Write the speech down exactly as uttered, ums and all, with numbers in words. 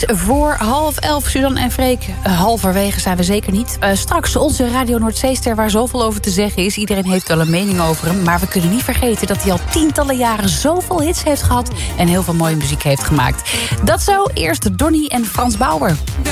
voor half elf, Suzanne en Freek. Uh, halverwege zijn we zeker niet. Uh, straks onze Radio Noordzeester, waar zoveel over te zeggen is. Iedereen heeft wel een mening over hem. Maar we kunnen niet vergeten dat hij al tientallen jaren zoveel hits heeft gehad. En heel veel mooie muziek heeft gemaakt. Dat zo, eerst Donnie en Frans Bauer.